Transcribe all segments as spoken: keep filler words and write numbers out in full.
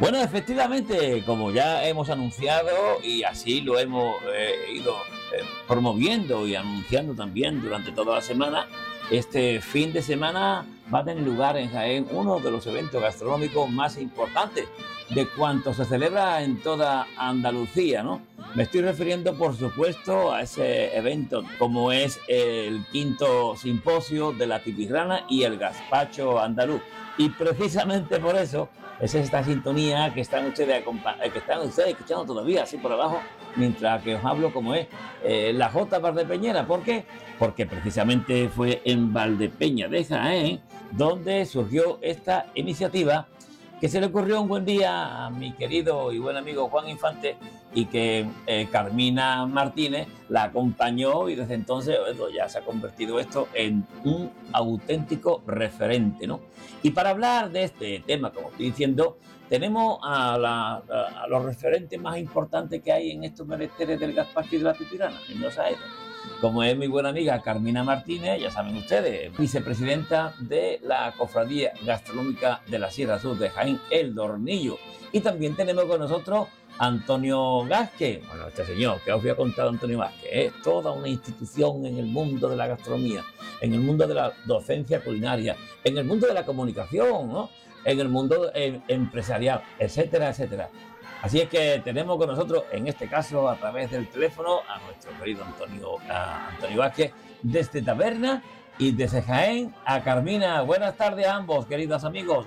Bueno, efectivamente, como ya hemos anunciado y así lo hemos eh, ido eh, promoviendo y anunciando también durante toda la semana, este fin de semana va a tener lugar en Jaén uno de los eventos gastronómicos más importantes de cuanto se celebra en toda Andalucía, ¿no? Me estoy refiriendo, por supuesto, a ese evento como es el quinto simposio de la pipirrana y el gazpacho andaluz. Y precisamente por eso es esta sintonía que están ustedes, que están ustedes escuchando todavía así por abajo, mientras que os hablo como es eh, la Jota Valdepeñera. ¿Por qué? Porque precisamente fue en Valdepeña de Jaén donde surgió esta iniciativa que se le ocurrió un buen día a mi querido y buen amigo Juan Infante y que eh, Carmina Martínez la acompañó y desde entonces bueno, ya se ha convertido esto en un auténtico referente, ¿no? Y para hablar de este tema, como estoy diciendo, tenemos a, la, a los referentes más importantes que hay en estos menesteres del gazpacho y de la pipirana, en Los Aires, como es mi buena amiga Carmina Martínez, ya saben ustedes, vicepresidenta de la Cofradía Gastronómica de la Sierra Sur de Jaén, El Dornillo. Y también tenemos con nosotros Antonio Vázquez. Bueno, este señor, que os voy a contar, Antonio Vázquez, es toda una institución en el mundo de la gastronomía, en el mundo de la docencia culinaria, en el mundo de la comunicación, ¿no? En el mundo eh, empresarial, etcétera, etcétera. Así es que tenemos con nosotros, en este caso, a través del teléfono, a nuestro querido Antonio, a Antonio Vázquez, desde Taberna, y desde Jaén a Carmina. Buenas tardes a ambos, queridos amigos.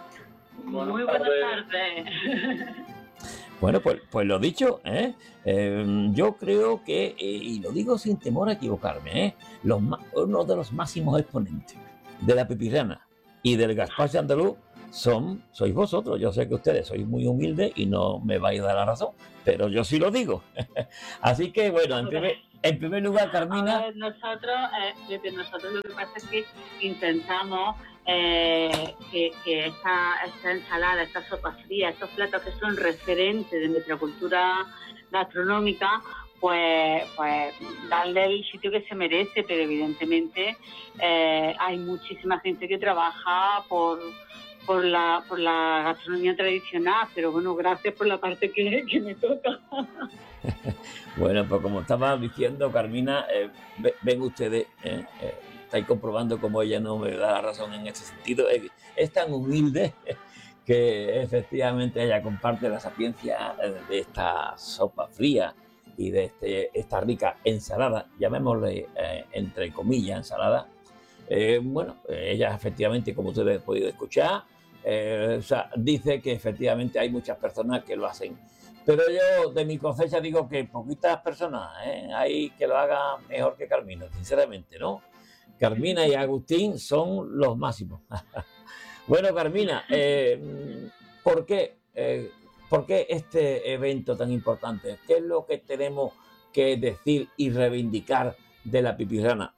Buenas Muy buenas tardes. tardes. Bueno, pues, pues lo dicho, ¿eh? Eh, yo creo que, eh, y lo digo sin temor a equivocarme, ¿eh? Los, uno de los máximos exponentes de la pipirrana y del gazpacho andaluz son, sois vosotros. Yo sé que ustedes sois muy humildes y no me vais a dar la razón, pero yo sí lo digo. Así que, bueno, en primer, en primer lugar, Carmina... A ver, nosotros, eh, nosotros lo que pasa es que intentamos eh, que, que esta, esta ensalada, esta sopa fría, estos platos que son referentes de nuestra cultura gastronómica, pues, pues darle el sitio que se merece, pero evidentemente eh, hay muchísima gente que trabaja por... Por la, por la gastronomía tradicional, pero bueno, gracias por la parte que, que me toca. Bueno, pues como estaba diciendo Carmina, eh, ven ustedes, eh, eh, estáis comprobando cómo ella no me da la razón en ese sentido. Es, es tan humilde que efectivamente ella comparte la sapiencia de esta sopa fría y de este, esta rica ensalada, llamémosle eh, entre comillas ensalada. Eh, bueno, ella efectivamente, como ustedes han podido escuchar, Eh, o sea, dice que efectivamente hay muchas personas que lo hacen, pero yo de mi cosecha digo que poquitas personas ¿eh? hay que lo hagan mejor que Carmina, sinceramente, ¿no? Carmina y Agustín son los máximos. Bueno, Carmina, eh, ¿por qué, eh, ¿por qué este evento tan importante? ¿Qué es lo que tenemos que decir y reivindicar de la pipirrana?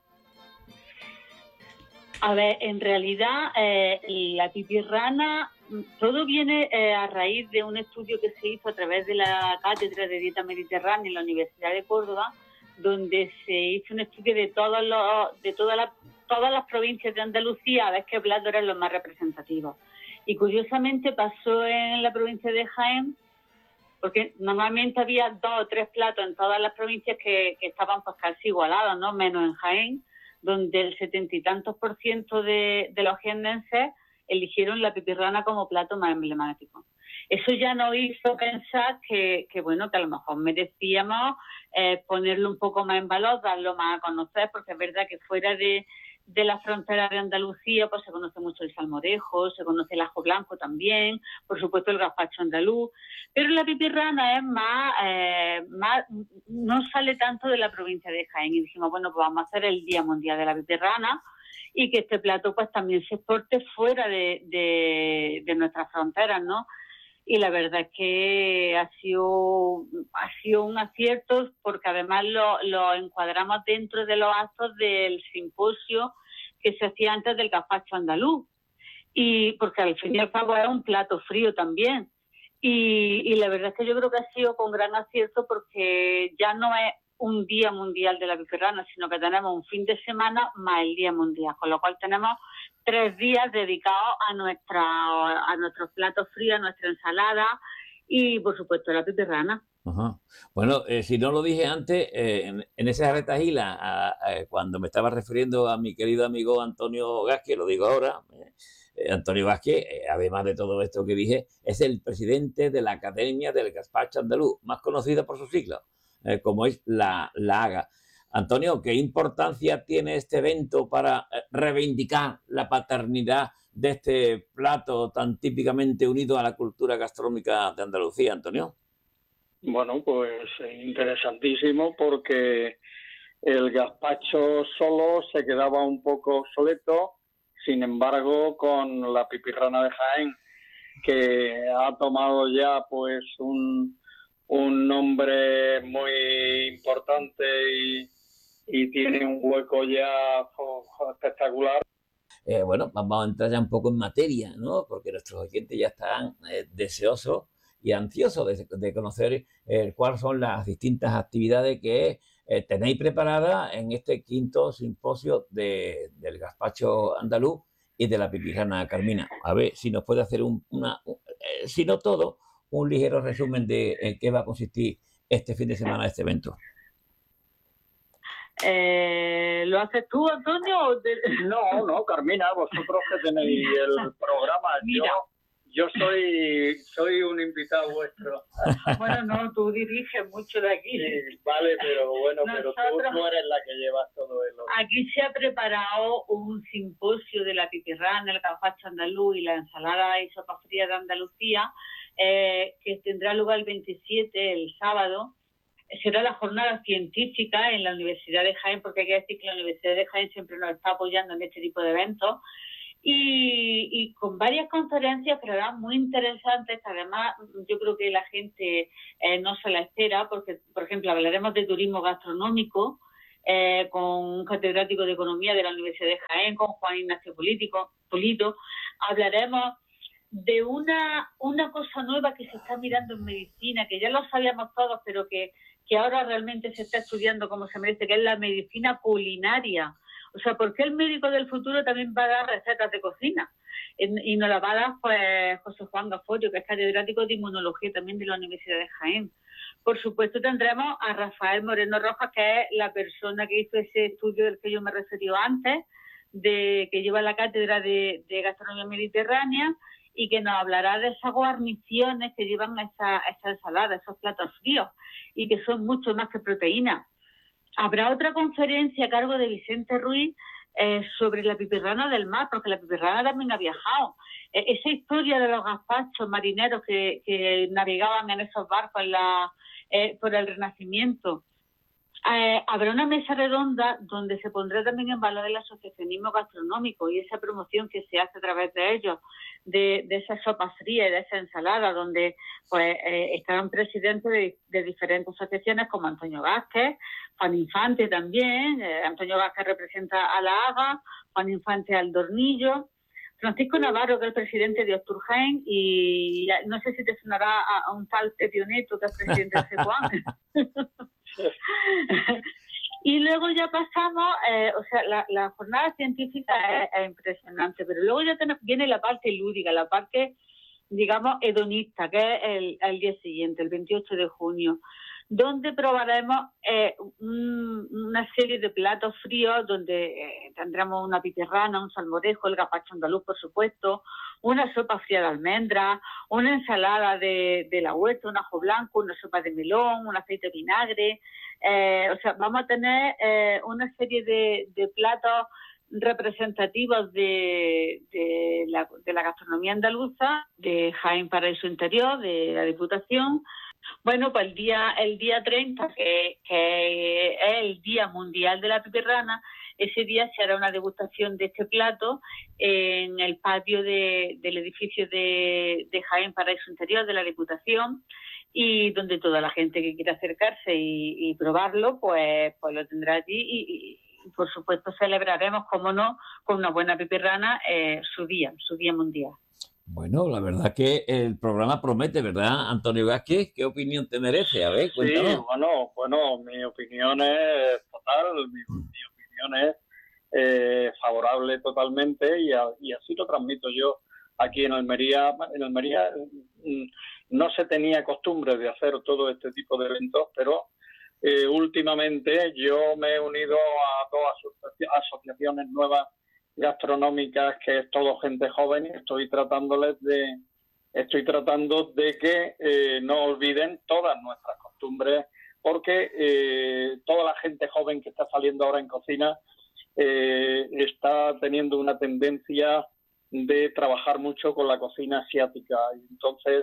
A ver, en realidad eh, la pipirrana, todo viene eh, a raíz de un estudio que se hizo a través de la Cátedra de Dieta Mediterránea en la Universidad de Córdoba, donde se hizo un estudio de todos los, de todas las, todas las provincias de Andalucía, a ver qué platos eran los más representativos. Y curiosamente pasó en la provincia de Jaén, porque normalmente había dos o tres platos en todas las provincias que, que estaban pues casi igualados, ¿no? Menos en Jaén, donde el setenta y tantos por ciento de, de los jiennenses eligieron la pipirrana como plato más emblemático. Eso ya nos hizo pensar que, que bueno, que a lo mejor merecíamos eh, ponerlo un poco más en valor, darlo más a conocer, porque es verdad que fuera de, de la frontera de Andalucía, pues se conoce mucho el salmorejo, se conoce el ajo blanco también, por supuesto el gazpacho andaluz, pero la pipirrana es más, eh, más, no sale tanto de la provincia de Jaén, y dijimos, bueno, pues vamos a hacer el Día Mundial de la Pipirrana, y que este plato pues también se exporte fuera de, de, de nuestras fronteras, ¿no? Y la verdad es que ha sido, ha sido un acierto, porque además lo, lo encuadramos dentro de los actos del simposio que se hacía antes del gazpacho andaluz, y porque al fin y al cabo es un plato frío también. Y, y la verdad es que yo creo que ha sido con gran acierto, porque ya no es un día mundial de la pipirrana, sino que tenemos un fin de semana más el día mundial, con lo cual tenemos tres días dedicados a nuestra a nuestros platos fríos, a nuestra ensalada y, por supuesto, a la pipirrana. Ajá. Bueno, eh, si no lo dije antes, eh, en, en esa retahíla, a- a- cuando me estaba refiriendo a mi querido amigo Antonio Vázquez, lo digo ahora, eh, eh, Antonio Vázquez, eh, además de todo esto que dije, es el presidente de la Academia del Gazpacho Andaluz, más conocida por sus siglas, eh, como es la, la AGA. Antonio, ¿qué importancia tiene este evento para eh, reivindicar la paternidad de este plato tan típicamente unido a la cultura gastronómica de Andalucía, Antonio? Bueno, pues interesantísimo porque el gazpacho solo se quedaba un poco obsoleto, sin embargo, con la pipirrana de Jaén, que ha tomado ya pues un, un nombre muy importante y, y tiene un hueco ya oh, espectacular. Eh, bueno, vamos a entrar ya un poco en materia, ¿no? Porque nuestros oyentes ya están eh, deseosos y ansiosos de, de conocer eh, cuáles son las distintas actividades que eh, tenéis preparadas en este quinto simposio de, del gazpacho andaluz y de la pipirrana Carmina. A ver si nos puede hacer un, una, un, eh, si no todo, un ligero resumen de en qué va a consistir este fin de semana este evento. Eh, ¿Lo haces tú, Antonio? O te... No, no, Carmina, vosotros que tenéis el programa, Mira. yo yo soy soy un invitado vuestro. Bueno, no, tú diriges mucho de aquí. Sí, vale, pero bueno, Nosotros... pero tú, tú eres la que llevas todo el... Aquí se ha preparado un simposio de la pipirrana, el gazpacho andaluz y la ensalada y sopa fría de Andalucía, eh, que tendrá lugar el veintisiete, el sábado. Será la jornada científica en la Universidad de Jaén, porque hay que decir que la Universidad de Jaén siempre nos está apoyando en este tipo de eventos. Y, y con varias conferencias, pero además muy interesantes, que además yo creo que la gente eh, no se la espera, porque, por ejemplo, hablaremos de turismo gastronómico eh, con un catedrático de Economía de la Universidad de Jaén, con Juan Ignacio Político, Polito. Hablaremos de una, una cosa nueva que se está mirando en medicina, que ya lo sabíamos todos, pero que, que ahora realmente se está estudiando como se merece, que es la medicina culinaria. O sea, ¿por qué el médico del futuro también va a dar recetas de cocina? Y nos la va a dar pues José Juan Gaforio, que es catedrático de inmunología también de la Universidad de Jaén. Por supuesto tendremos a Rafael Moreno Rojas, que es la persona que hizo ese estudio del que yo me referí antes, de que lleva la cátedra de, de gastronomía mediterránea y que nos hablará de esas guarniciones que llevan esa, esa ensalada, esos platos fríos, y que son mucho más que proteínas. Habrá otra conferencia a cargo de Vicente Ruiz eh, sobre la pipirrana del mar, porque la pipirrana también ha viajado. Eh, esa historia de los gazpachos marineros que, que navegaban en esos barcos en la, eh, por el Renacimiento. Eh, habrá una mesa redonda donde se pondrá también en valor el asociacionismo gastronómico y esa promoción que se hace a través de ellos, de, de esa sopa fría y de esa ensalada, donde pues eh, estarán presidentes de, de diferentes asociaciones como Antonio Vázquez, Juan Infante también, eh, Antonio Vázquez representa a la AGA, Juan Infante al Dornillo, Francisco Navarro, que es el presidente de Osturjaén, y no sé si te sonará a, a un tal Pepio Neto, que es presidente de Secuán. Y luego ya pasamos, eh, o sea, la, la jornada científica es, es impresionante, pero luego ya tenemos, viene la parte lúdica, la parte, digamos, hedonista, que es el, el día siguiente, el veintiocho de junio, donde probaremos eh, un, una serie de platos fríos, donde eh, tendremos una pipirrana, un salmorejo, el gazpacho andaluz, por supuesto, una sopa fría de almendras, una ensalada de, de la huerta, un ajo blanco, una sopa de melón, un aceite de vinagre. Eh, o sea, vamos a tener eh, una serie de, de platos representativos de, de, la, de la gastronomía andaluza, de Jaén Paraíso Interior, de la Diputación. Bueno, pues el día el día treinta, que, que es el Día Mundial de la Pipirrana, ese día se hará una degustación de este plato en el patio de, del edificio de, de Jaén Paraíso Interior de la Diputación, y donde toda la gente que quiera acercarse y, y probarlo, pues, pues lo tendrá allí y, y, por supuesto celebraremos, como no, con una buena pipirrana eh, su día, su Día Mundial. Bueno, la verdad que el programa promete, ¿verdad, Antonio Vázquez? ¿Qué opinión te merece? A ver, Sí, cuéntanos. bueno, bueno, mi opinión es total, mi, mi opinión es eh, favorable totalmente y, a, y así lo transmito yo aquí en Almería. En Almería mm, no se tenía costumbre de hacer todo este tipo de eventos, pero eh, últimamente yo me he unido a dos asociaciones nuevas gastronómicas, que es todo gente joven, y estoy tratándoles de estoy tratando de que eh, no olviden todas nuestras costumbres, porque eh, toda la gente joven que está saliendo ahora en cocina eh, está teniendo una tendencia de trabajar mucho con la cocina asiática, y entonces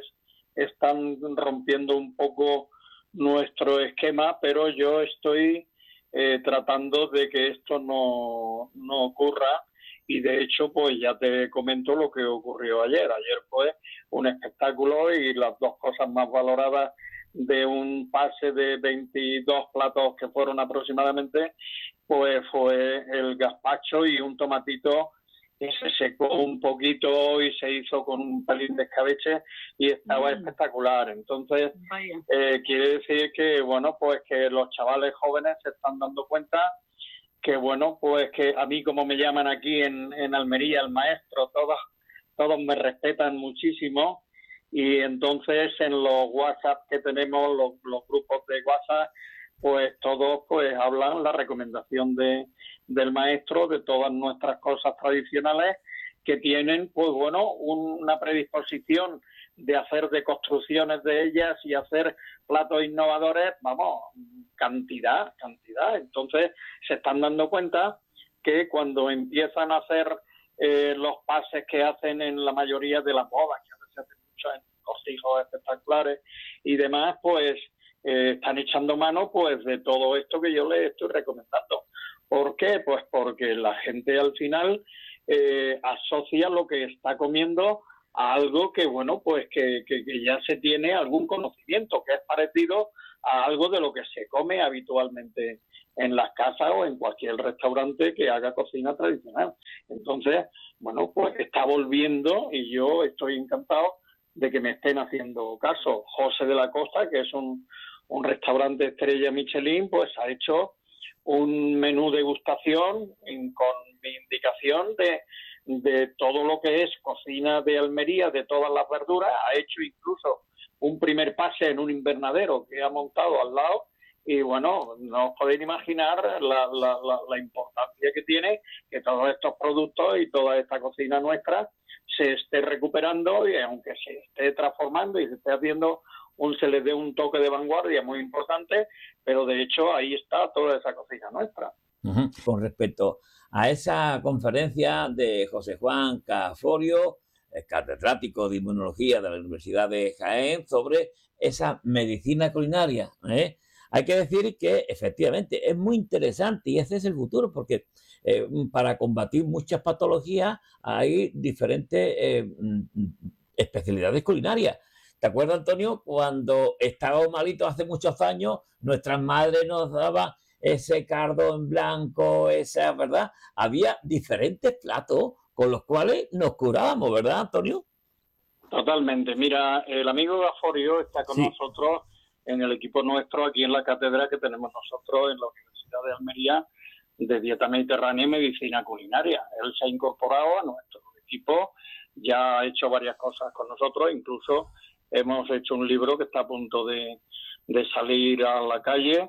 están rompiendo un poco nuestro esquema, pero yo estoy eh, tratando de que esto no, no ocurra. Y de hecho, pues ya te comento lo que ocurrió ayer. Ayer fue un espectáculo y las dos cosas más valoradas de un pase de veintidós platos que fueron aproximadamente, pues fue el gazpacho y un tomatito que se secó un poquito y se hizo con un pelín de escabeche y estaba mm. espectacular. Entonces, eh, quiere decir que, bueno, pues que los chavales jóvenes se están dando cuenta que, bueno, pues que a mí, como me llaman aquí en, en Almería, el maestro, todos, todos me respetan muchísimo, y entonces en los WhatsApp que tenemos, los, los grupos de WhatsApp, pues todos pues hablan la recomendación de, del maestro de todas nuestras cosas tradicionales, que tienen, pues bueno, un, una predisposición de hacer deconstrucciones de ellas y hacer platos innovadores, vamos, cantidad, cantidad. Entonces se están dando cuenta que cuando empiezan a hacer eh, los pases que hacen en la mayoría de las bodas, que a veces hacen mucho en cortijos espectaculares y demás, pues eh, están echando mano pues de todo esto que yo les estoy recomendando. ¿Por qué? Pues porque la gente al final eh, asocia lo que está comiendo a algo que, bueno, pues que, que, que ya se tiene algún conocimiento, que es parecido a algo de lo que se come habitualmente en las casas o en cualquier restaurante que haga cocina tradicional. Entonces, bueno, pues está volviendo y yo estoy encantado de que me estén haciendo caso. José de la Costa, que es un, un restaurante estrella Michelin, pues ha hecho un menú degustación en, con mi indicación de, de todo lo que es cocina de Almería, de todas las verduras. Ha hecho incluso un primer pase en un invernadero que ha montado al lado, y bueno, no os podéis imaginar la, la, la, la importancia que tiene que todos estos productos y toda esta cocina nuestra se esté recuperando, y aunque se esté transformando y se esté haciendo un, se le dé un toque de vanguardia muy importante, pero de hecho ahí está toda esa cocina nuestra. Uh-huh. Con respecto a esa conferencia de José Juan Caforio, catedrático de inmunología de la Universidad de Jaén, sobre esa medicina culinaria, ¿eh? Hay que decir que efectivamente es muy interesante y ese es el futuro, porque eh, para combatir muchas patologías hay diferentes eh, especialidades culinarias. ¿Te acuerdas, Antonio, cuando estábamos malitos hace muchos años, nuestras madres nos daban ese cardo en blanco, esa, ¿verdad? Había diferentes platos con los cuales nos curábamos, ¿verdad, Antonio? Totalmente. Mira, el amigo Gaforio está con sí. nosotros en el equipo nuestro aquí en la cátedra que tenemos nosotros en la Universidad de Almería de Dieta Mediterránea y Medicina Culinaria. Él se ha incorporado a nuestro equipo, ya ha hecho varias cosas con nosotros, incluso hemos hecho un libro que está a punto de, de salir a la calle,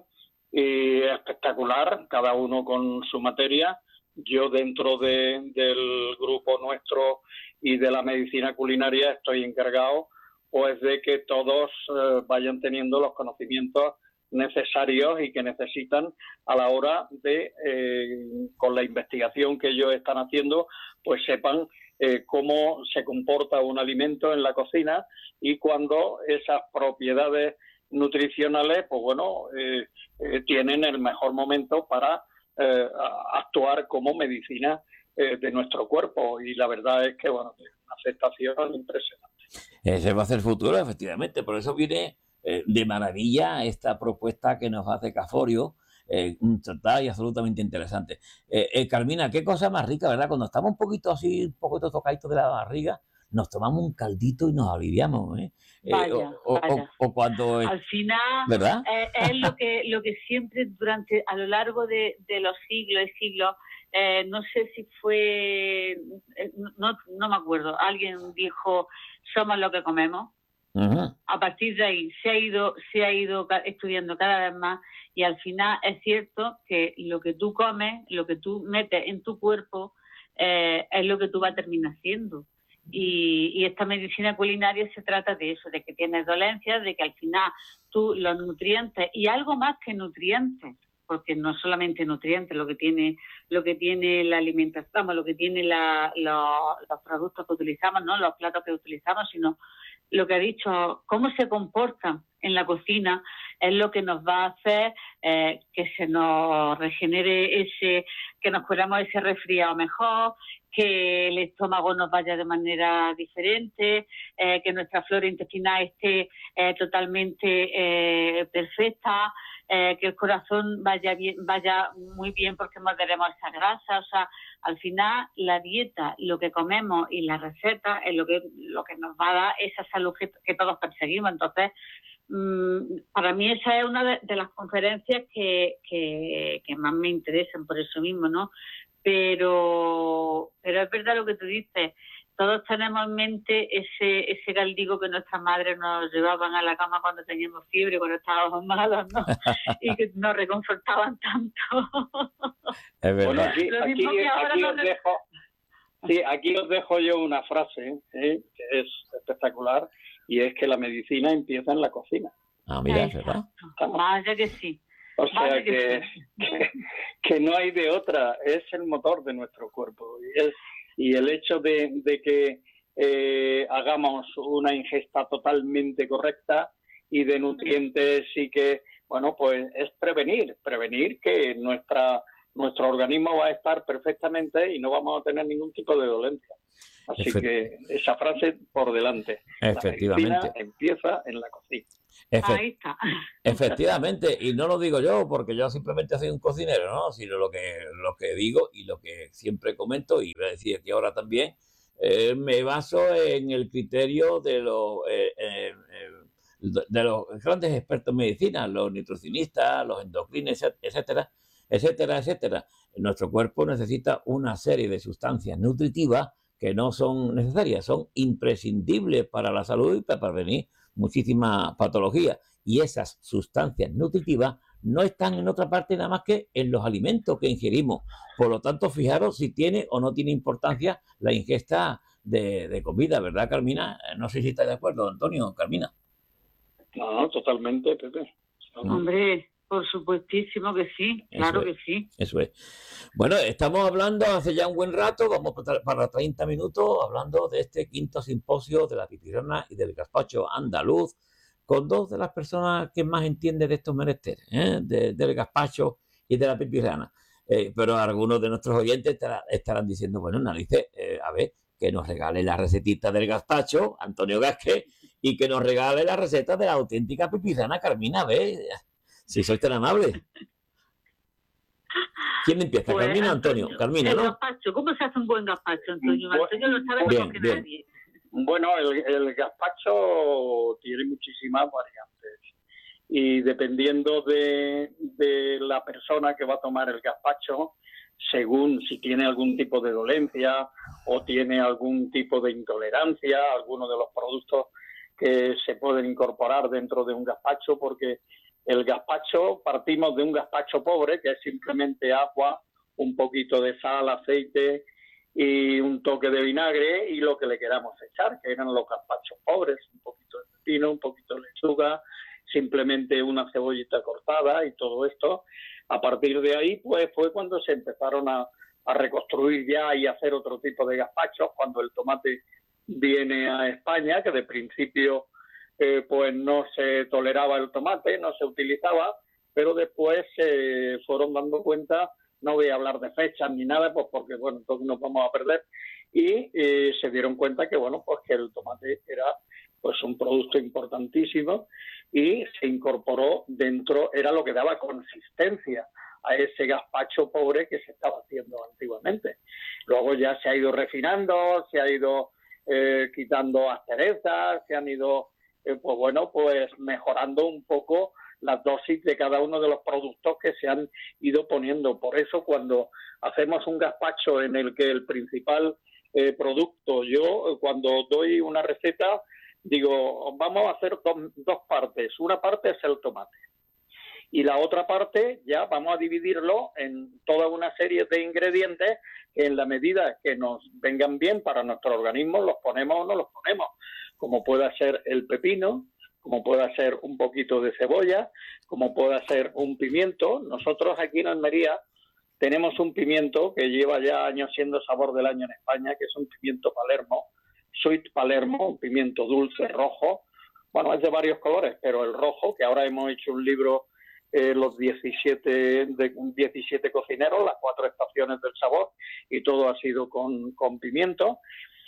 y espectacular, cada uno con su materia. Yo dentro de, del grupo nuestro y de la medicina culinaria estoy encargado pues de que todos eh, vayan teniendo los conocimientos necesarios y que necesitan a la hora de, eh, con la investigación que ellos están haciendo, pues sepan eh, cómo se comporta un alimento en la cocina y cuando esas propiedades nutricionales, pues bueno, eh, eh, tienen el mejor momento para eh, actuar como medicina eh, de nuestro cuerpo. Y la verdad es que, bueno, es una aceptación impresionante. Ese va a ser el futuro, efectivamente. Por eso viene eh, de maravilla esta propuesta que nos hace Caforio, eh, tratada y absolutamente interesante. Eh, eh, Carmina, qué cosa más rica, ¿verdad? Cuando estamos un poquito así, un poquito tocaditos de la barriga, nos tomamos un caldito y nos aliviamos, ¿eh? Vaya, Eh, o, o, vaya. o, o cuando... Al final, ¿verdad? eh, es lo que lo que siempre durante a lo largo de, de los siglos y siglos, eh, no sé si fue, eh, no, no me acuerdo, alguien dijo, somos lo que comemos. Uh-huh. A partir de ahí se ha ido se ha ido estudiando cada vez más, y al final es cierto que lo que tú comes, lo que tú metes en tu cuerpo, eh, es lo que tú vas a terminar siendo. Y, y esta medicina culinaria se trata de eso, de que tienes dolencias, de que al final tú los nutrientes, y algo más que nutrientes, porque no solamente nutrientes lo que tiene lo que tiene la alimentación, lo que tiene la, la, los productos que utilizamos, no los platos que utilizamos, sino lo que ha dicho, cómo se comportan en la cocina, es lo que nos va a hacer eh, que se nos regenere ese, que nos curamos ese resfriado mejor, que el estómago nos vaya de manera diferente, eh, que nuestra flora intestinal esté eh, totalmente eh, perfecta, eh, que el corazón vaya bien, vaya muy bien porque morderemos esa grasa. O sea, al final la dieta, lo que comemos y la receta es lo que lo que nos va a dar esa salud que, que todos perseguimos. Entonces, mmm, para mí esa es una de, de las conferencias que, que, que más me interesan por eso mismo, ¿no? Pero, pero es verdad lo que tú dices. Todos tenemos en mente ese ese caldico que nuestras madres nos llevaban a la cama cuando teníamos fiebre, cuando estábamos malos, ¿no? Y que nos reconfortaban tanto. Es verdad. Bueno, aquí, aquí, aquí os dejo, sí, aquí os dejo yo una frase, ¿eh? Que es espectacular, y es que la medicina empieza en la cocina. Ah, mira, es verdad. Vaya que sí. O sea que, que, que no hay de otra, es el motor de nuestro cuerpo. Y, es, y el hecho de, de que eh, hagamos una ingesta totalmente correcta y de nutrientes y que, bueno, pues es prevenir, prevenir que nuestra nuestro organismo va a estar perfectamente y no vamos a tener ningún tipo de dolencia. Así Efect- que esa frase por delante. Efectivamente. La medicina empieza en la cocina. Efe- Ahí está. Efectivamente, y no lo digo yo porque yo simplemente soy un cocinero, ¿no? Sino lo que, lo que digo y lo que siempre comento, y voy a decir aquí ahora también, eh, me baso en el criterio de los, eh, eh, de los grandes expertos en medicina, los nutricionistas, los endocrinos, etcétera, etcétera, etcétera. Nuestro cuerpo necesita una serie de sustancias nutritivas que no son necesarias, son imprescindibles para la salud y para prevenir muchísimas patologías. Y esas sustancias nutritivas no están en otra parte nada más que en los alimentos que ingerimos. Por lo tanto, fijaros si tiene o no tiene importancia la ingesta de, de comida, ¿verdad, Carmina? No sé si está de acuerdo, Antonio, Carmina. No, no, totalmente, Pepe. No. Hombre, por supuestísimo que sí, claro eso es, que sí. Eso es. Bueno, estamos hablando hace ya un buen rato, vamos para treinta minutos, hablando de este quinto simposio de la pipirana y del gazpacho andaluz, con dos de las personas que más entienden de estos menesteres, ¿eh? de, del gazpacho y de la pipirana. Eh, pero algunos de nuestros oyentes estará, estarán diciendo, bueno, narices, eh, a ver, que nos regale la recetita del gazpacho, Antonio Gasque, y que nos regale la receta de la auténtica pipirana, Carmina, a ver, si sois tan amables. ¿Quién empieza? Pues, ¿Carmina o Antonio? Antonio? Carmina, ¿no? El gazpacho. ¿Cómo se hace un buen gazpacho, Antonio? Bueno, Antonio lo sabe mejor que bien. Nadie. Bueno, el, el gazpacho tiene muchísimas variantes y dependiendo de, de la persona que va a tomar el gazpacho, según si tiene algún tipo de dolencia o tiene algún tipo de intolerancia a alguno de los productos que se pueden incorporar dentro de un gazpacho, porque el gazpacho, partimos de un gazpacho pobre, que es simplemente agua, un poquito de sal, aceite y un toque de vinagre y lo que le queramos echar, que eran los gazpachos pobres, un poquito de pepino, un poquito de lechuga, simplemente una cebollita cortada y todo esto. A partir de ahí, pues fue cuando se empezaron a, a reconstruir ya y hacer otro tipo de gazpachos, cuando el tomate viene a España, que de principio eh, pues no se toleraba el tomate, no se utilizaba, pero después se eh, fueron dando cuenta, no voy a hablar de fechas ni nada, pues porque bueno, entonces nos vamos a perder, y eh, se dieron cuenta que bueno, pues que el tomate era pues un producto importantísimo y se incorporó dentro, era lo que daba consistencia a ese gazpacho pobre que se estaba haciendo antiguamente. Luego ya se ha ido refinando, se ha ido eh, quitando asperezas, se han ido, eh, pues bueno, pues mejorando un poco las dosis de cada uno de los productos que se han ido poniendo. Por eso cuando hacemos un gazpacho en el que el principal eh, producto, yo cuando doy una receta digo, vamos a hacer dos, dos partes. Una parte es el tomate y la otra parte ya vamos a dividirlo en toda una serie de ingredientes que en la medida que nos vengan bien para nuestro organismo los ponemos o no los ponemos, como pueda ser el pepino, como pueda ser un poquito de cebolla, como pueda ser un pimiento. Nosotros aquí en Almería tenemos un pimiento que lleva ya años siendo sabor del año en España, que es un pimiento Palermo, Sweet Palermo, un pimiento dulce, rojo. Bueno, es de varios colores, pero el rojo, que ahora hemos hecho un libro, eh, los diecisiete, de, diecisiete cocineros, las cuatro estaciones del sabor, y todo ha sido con, con pimiento.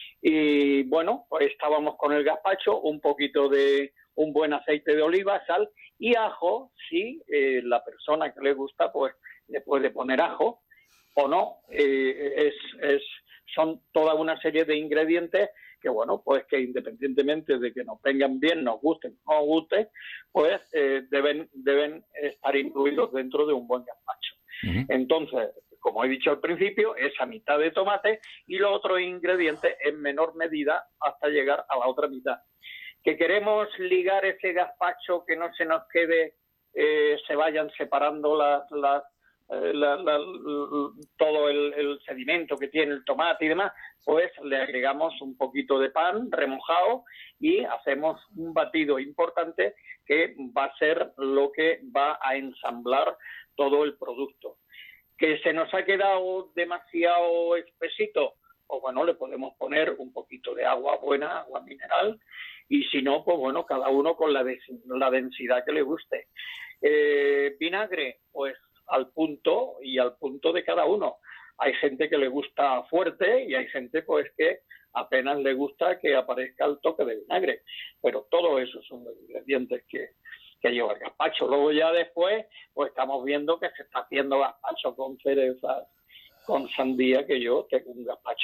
Y bueno, pues estábamos con el gazpacho, un poquito de un buen aceite de oliva, sal y ajo. Si eh, la persona que le gusta, pues le puede poner ajo o no. Eh, es, es, son toda una serie de ingredientes que, bueno, pues que independientemente de que nos vengan bien, nos gusten o no nos gusten, pues eh, deben, deben estar incluidos dentro de un buen gazpacho. Uh-huh. Entonces, como he dicho al principio, esa mitad de tomate y los otros ingredientes en menor medida hasta llegar a la otra mitad. Que queremos ligar ese gazpacho, que no se nos quede, eh, se vayan separando las, las, eh, la, la, la, todo el, el sedimento que tiene el tomate y demás, pues le agregamos un poquito de pan remojado y hacemos un batido importante que va a ser lo que va a ensamblar todo el producto. Que se nos ha quedado demasiado espesito, pues bueno, le podemos poner un poquito de agua buena, agua mineral, y si no, pues bueno, cada uno con la, des la densidad que le guste. Eh, vinagre, pues al punto y al punto de cada uno. Hay gente que le gusta fuerte y hay gente pues que apenas le gusta que aparezca el toque de vinagre, pero todo eso son los ingredientes que, que lleva el gazpacho. Luego ya después, pues estamos viendo que se está haciendo gazpacho con cerezas, con sandía, que yo tengo un gazpacho